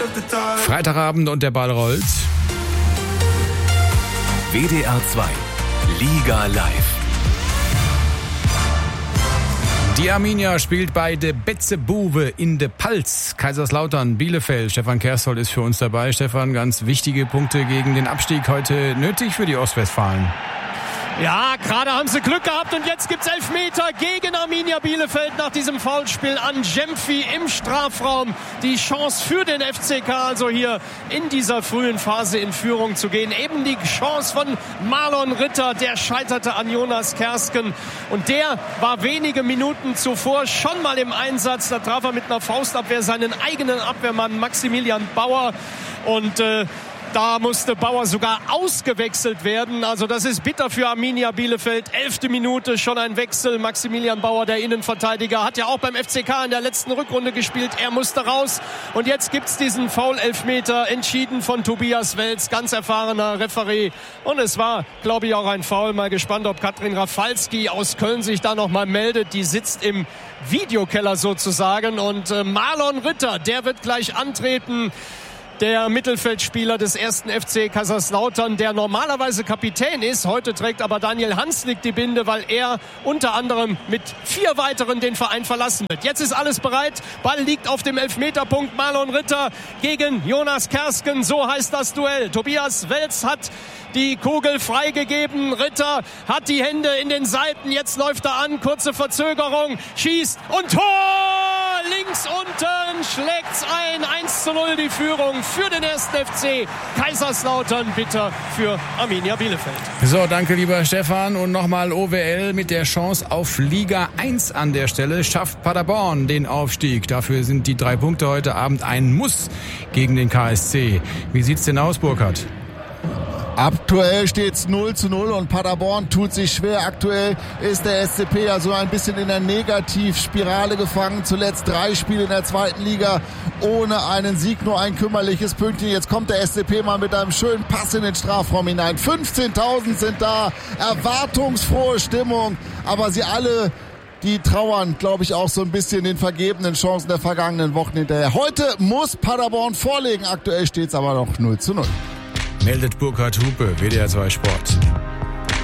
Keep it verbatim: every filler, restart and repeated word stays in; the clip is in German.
Freitagabend und der Ball rollt. W D R zwei Liga live. Die Arminia spielt bei de Betzebuwe in de Palz. Kaiserslautern, Bielefeld. Stefan Kershold ist für uns dabei. Stefan, ganz wichtige Punkte gegen den Abstieg heute nötig für die Ostwestfalen. Ja, gerade haben sie Glück gehabt und jetzt gibt's Elfmeter gegen Arminia Bielefeld nach diesem Foulspiel an Jemfi im Strafraum. Die Chance für den F C K, also hier in dieser frühen Phase in Führung zu gehen. Eben die Chance von Marlon Ritter, der scheiterte an Jonas Kersken. Und der war wenige Minuten zuvor schon mal im Einsatz. Da traf er mit einer Faustabwehr seinen eigenen Abwehrmann Maximilian Bauer. Und äh, Da musste Bauer sogar ausgewechselt werden. Also das ist bitter für Arminia Bielefeld. Elfte Minute, schon ein Wechsel. Maximilian Bauer, der Innenverteidiger, hat ja auch beim F C K in der letzten Rückrunde gespielt. Er musste raus. Und jetzt gibt's diesen Foul-Elfmeter, entschieden von Tobias Welz, ganz erfahrener Referee. Und es war, glaube ich, auch ein Foul. Mal gespannt, ob Katrin Rafalski aus Köln sich da noch mal meldet. Die sitzt im Videokeller sozusagen. Und äh, Marlon Ritter, der wird gleich antreten. Der Mittelfeldspieler des ersten F C Kaiserslautern, der normalerweise Kapitän ist. Heute trägt aber Daniel Hanslik die Binde, weil er unter anderem mit vier weiteren den Verein verlassen wird. Jetzt ist alles bereit. Ball liegt auf dem Elfmeterpunkt. Marlon Ritter gegen Jonas Kersken. So heißt das Duell. Tobias Welz hat die Kugel freigegeben. Ritter hat die Hände in den Seiten. Jetzt läuft er an. Kurze Verzögerung. Schießt und Tor! Links unten schlägt's ein. eins zu null die Führung für den ersten F C Kaiserslautern. Bitter für Arminia Bielefeld. So, danke lieber Stefan. Und nochmal O W L mit der Chance auf Liga eins an der Stelle. Schafft Paderborn den Aufstieg. Dafür sind die drei Punkte heute Abend ein Muss gegen den K S C. Wie sieht's denn aus, Burkhard? Aktuell steht's null zu null und Paderborn tut sich schwer. Aktuell ist der S C P ja so ein bisschen in der Negativspirale gefangen. Zuletzt drei Spiele in der zweiten Liga ohne einen Sieg, nur ein kümmerliches Pünktchen. Jetzt kommt der S C P mal mit einem schönen Pass in den Strafraum hinein. fünfzehntausend sind da, erwartungsfrohe Stimmung, aber sie alle, die trauern, glaube ich, auch so ein bisschen den vergebenen Chancen der vergangenen Wochen hinterher. Heute muss Paderborn vorlegen, aktuell steht's aber noch null zu null. Meldet Burkhard Hupe, W D R zwei Sport.